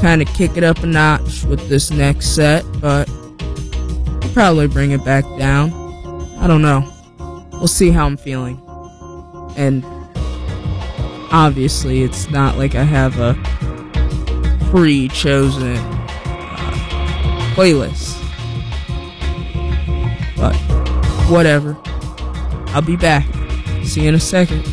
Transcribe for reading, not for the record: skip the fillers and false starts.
kind of kick it up a notch with this next set, but I'll probably bring it back down. I don't know. We'll see how I'm feeling. And obviously, it's not like I have a pre-chosen playlist. But whatever. I'll be back. See you in a second.